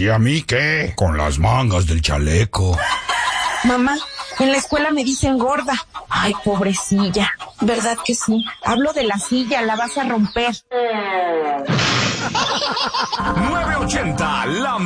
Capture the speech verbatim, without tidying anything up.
¿Y a mí qué? Con las mangas del chaleco. Mamá, en la escuela me dicen gorda. Ay, pobrecilla. ¿Verdad que sí? Hablo de la silla, la vas a romper. nueve ochenta, la